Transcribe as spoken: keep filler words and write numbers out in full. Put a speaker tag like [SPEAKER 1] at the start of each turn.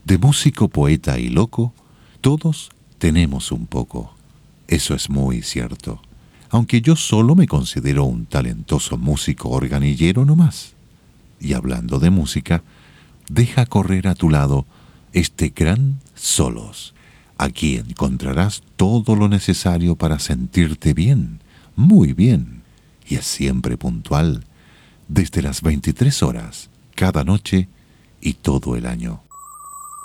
[SPEAKER 1] De músico, poeta y loco, todos tenemos un poco. Eso es muy cierto. Aunque yo solo me considero un talentoso músico organillero nomás. Y hablando de música, deja correr a tu lado este gran Solos. Aquí encontrarás todo lo necesario para sentirte bien, muy bien. Y es siempre puntual, desde las veintitrés horas, cada noche y todo el año.